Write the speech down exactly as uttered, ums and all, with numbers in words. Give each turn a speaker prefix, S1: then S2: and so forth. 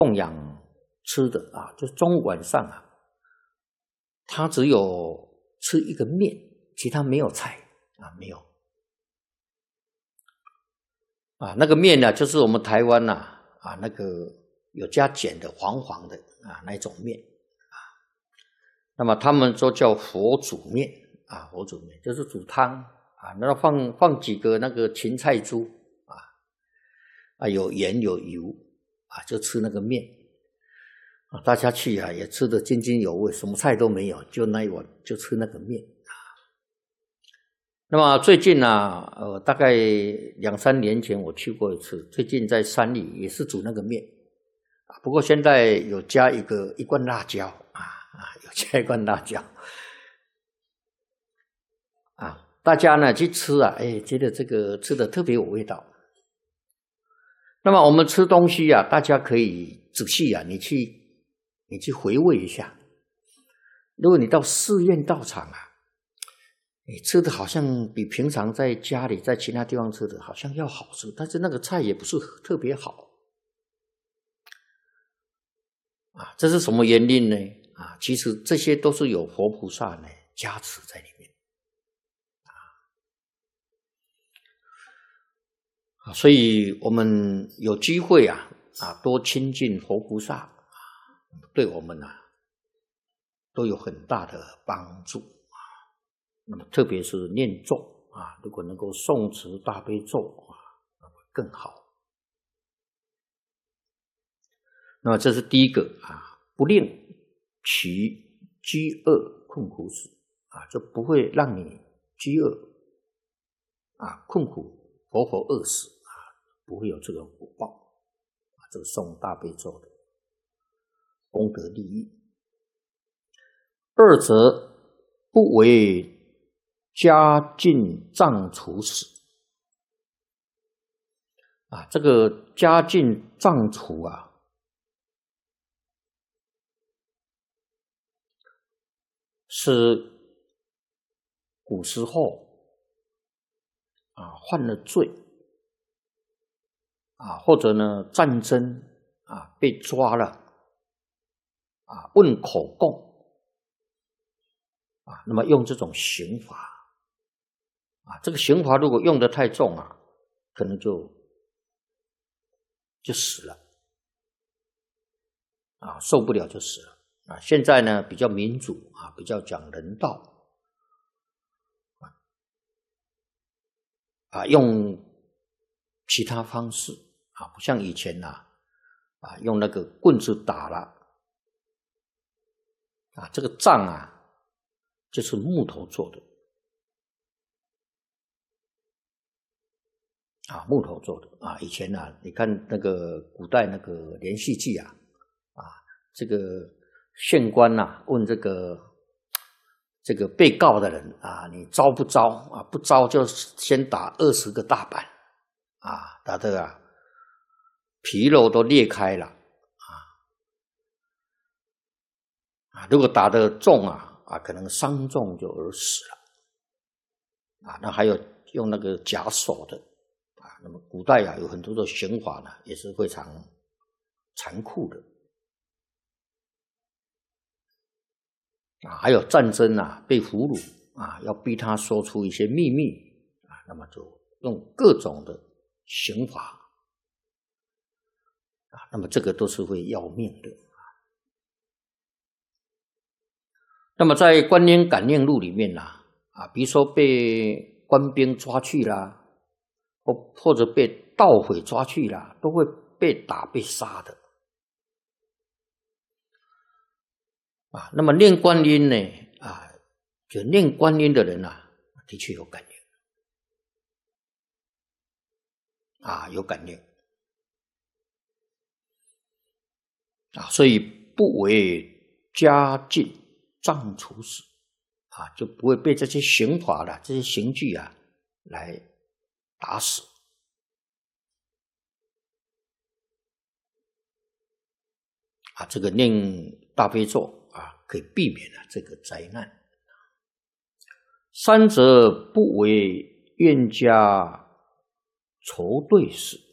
S1: 供养吃的啊，就中午晚上啊，他只有吃一个面，其他没有菜啊，没有啊。那个面呢、啊，就是我们台湾呐 啊, 啊，那个有加碱的黄黄的啊那一种面啊。那么他们都叫佛煮面啊，佛煮面就是煮汤啊，然后放放几个那个芹菜珠啊，啊有盐有油啊，就吃那个面。啊，大家去啊也吃得津津有味，什么菜都没有，就那一碗就吃那个面啊。那么最近呢、啊，呃，大概两三年前我去过一次，最近在山里也是煮那个面啊，不过现在有加一个一罐辣椒啊啊，有加一罐辣椒啊，大家呢去吃啊，哎，觉得这个吃的特别有味道。那么我们吃东西啊，大家可以仔细啊，你去。你去回味一下，如果你到寺院道场啊，你吃的好像比平常在家里在其他地方吃的好像要好吃，但是那个菜也不是特别好啊，这是什么原因呢？啊，其实这些都是有佛菩萨呢加持在里面啊，所以我们有机会啊啊多亲近佛菩萨。对我们啊都有很大的帮助啊。那么特别是念咒啊，如果能够诵持大悲咒啊，那么更好。那么这是第一个啊，不令其饥饿困苦死啊，就不会让你饥饿啊困苦活活饿死啊，不会有这个福报啊。这个诵大悲咒的功德利益。二则不为家境障处死啊，这个家境障处啊，是古时候啊犯了罪啊，或者呢战争啊被抓了啊，问口供啊，那么用这种刑罚啊，这个刑罚如果用得太重啊，可能就就死了啊，受不了就死了啊。现在呢比较民主啊，比较讲人道啊，用其他方式啊，不像以前呐 啊, 啊，用那个棍子打了啊，这个杖啊就是木头做的啊，木头做的啊。以前啊，你看那个古代那个连续剧啊，啊，这个县官呐、啊、问这个这个被告的人啊，你招不招啊？不招就先打二十个大板啊，打的啊皮肉都裂开了啊啊！如果打得重啊啊，可能伤重就而死了啊。那还有用那个假手的啊，那么古代啊有很多的刑法呢，也是非常残酷的啊。还有战争啊，被俘虏啊，要逼他说出一些秘密啊，那么就用各种的刑罚啊，那么这个都是会要命的。那么在《观音感应录》里面啦，啊，比如说被官兵抓去啦，或或者被盗匪抓去啦，都会被打被杀的啊。那么念观音呢，啊，就念观音的人啊，的确有感应啊，有感应啊，所以不为家境障处死啊，就不会被这些刑罚的这些刑具啊来打死啊。这个念大悲咒啊，可以避免了这个灾难。三则不为冤家仇对死